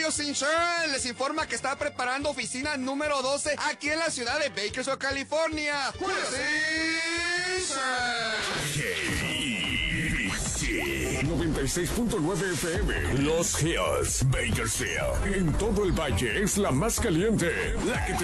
Julio Insurance les informa que está preparando oficina número 12 aquí en la ciudad de Bakersfield, California. Julio Insurance. 96.9 FM. Los Hills, Bakersfield. En todo el valle es la más caliente. La que te